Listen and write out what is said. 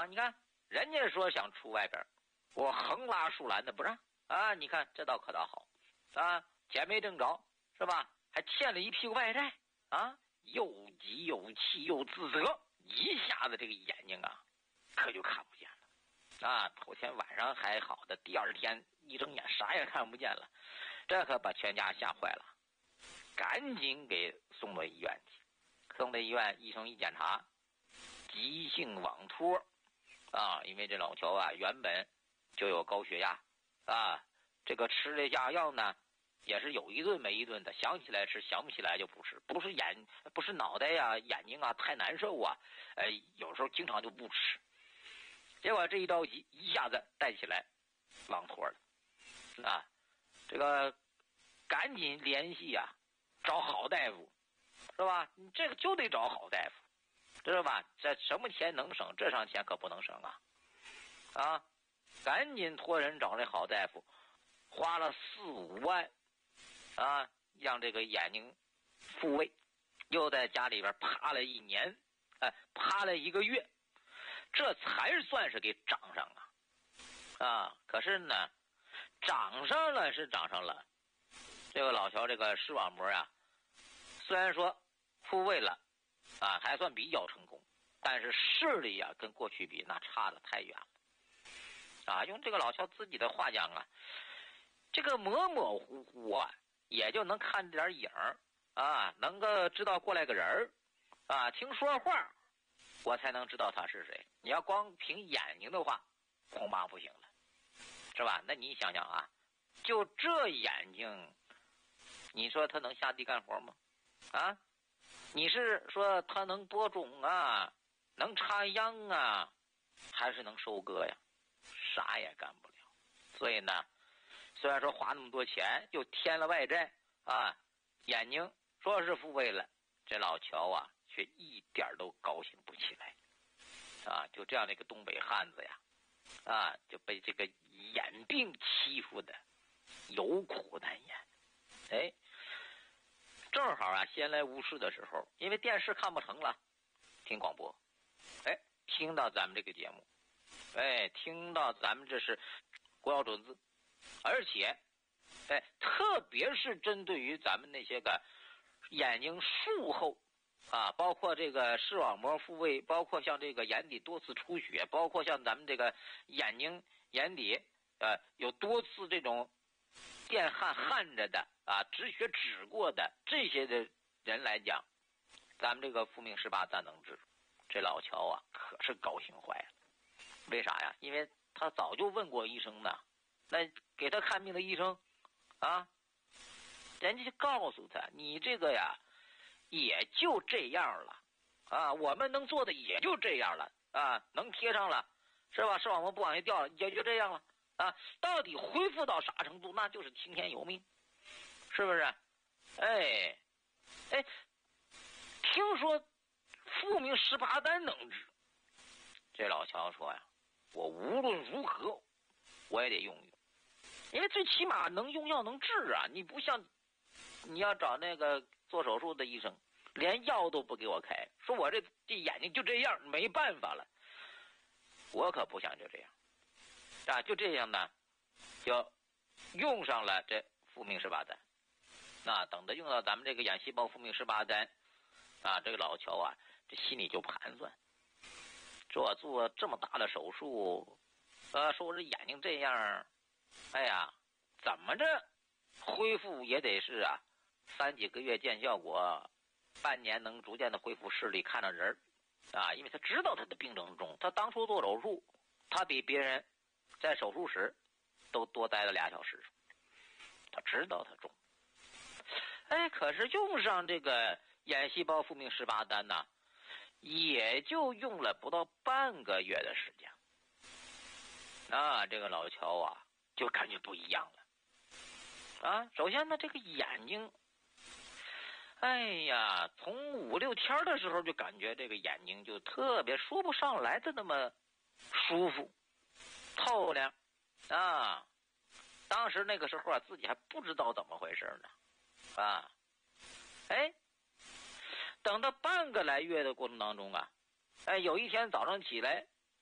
啊，你看人家说想出外边，我横拉竖拦的不让啊！你看这倒可倒好啊，钱没挣着是吧？还欠了一屁股外债啊，又急又气又自责，一下子这个眼睛啊可就看不见了啊！头天晚上还好的，第二天一睁眼啥也看不见了，这可把全家吓坏了，赶紧给送到医院去。送到医院，医生一检查，急性网脱啊！因为这老乔啊原本就有高血压啊，这个吃的下药呢也是有一顿没一顿的，想起来吃，想不起来就不吃，不是脑袋呀眼睛啊太难受啊，有时候经常就不吃。结果这一着急，一下子带起来网脱了啊！这个赶紧联系啊，找好大夫，是吧？你这个就得找好大夫，知道吧？这什么钱能省，这上钱可不能省啊！啊，赶紧托人找那好大夫，花了4、5万啊，让这个眼睛复位，又在家里边趴了1年，趴了1个月，这才算是给长上啊！可是呢，长上了是长上了，这个老乔这个视网膜啊，虽然说复位了啊，还算比较成功，但是视力啊跟过去比那差得太远了啊！用这个老乔自己的话讲啊，这个模模糊糊啊，也就能看点影儿啊，能够知道过来个人儿啊，听说话我才能知道他是谁。你要光凭眼睛的话，恐怕不行了，是吧？那你想想啊，就这眼睛，你说他能下地干活吗？啊，你是说他能播种啊，能插秧啊，还是能收割呀？啥也干不了。所以呢，虽然说花那么多钱，又添了外债啊，眼睛说是复位了，这老乔啊却一点都高兴不起来啊！就这样的一个东北汉子呀，啊，就被这个眼病欺负的有苦难言。哎，正好啊，闲来无事的时候，因为电视看不成了，听广播，哎，听到咱们这个节目，哎，听到咱们这是国药准字，而且，哎，特别是针对于咱们那些个眼睛术后啊，包括这个视网膜复位，包括像这个眼底多次出血，包括像咱们这个眼睛眼底有多次这种电焊着的啊，止血止过的这些的人来讲，咱们这个复命18咱能治。这老乔啊可是高兴坏了。为啥呀？因为他早就问过医生呢，那给他看病的医生啊，人家就告诉他，你这个呀也就这样了啊，我们能做的也就这样了啊，能贴上了是吧？视网膜不往下掉了，也就这样了啊。到底恢复到啥程度，那就是听天由命，是不是？哎，听说复命18单能治，这老乔说呀，我无论如何我也得用，因为最起码能用药能治啊。你不像你要找那个做手术的医生，连药都不给我开，说我这眼睛就这样，没办法了。我可不想就这样啊，就这样呢，就用上了这复命18单。那等着用到咱们这个眼细胞复命18单啊，这个老乔啊，这心里就盘算，这做这么大的手术，说我这眼睛这样，哎呀，怎么着恢复也得是啊，3几个月见效果，半年能逐渐的恢复视力，看着人啊，因为他知道他的病症重，他当初做手术，他比别人在手术室都多待了2小时，他知道他重。哎，可是用上这个眼细胞复命18单呢，也就用了不到半个月的时间。那这个老乔啊，就感觉不一样了啊。首先呢，这个眼睛，哎呀，从5、6天的时候就感觉这个眼睛就特别说不上来的那么舒服、透亮啊。当时那个时候啊，自己还不知道怎么回事呢。啊，哎，等到半个来月的过程当中啊，哎，有一天早上起来，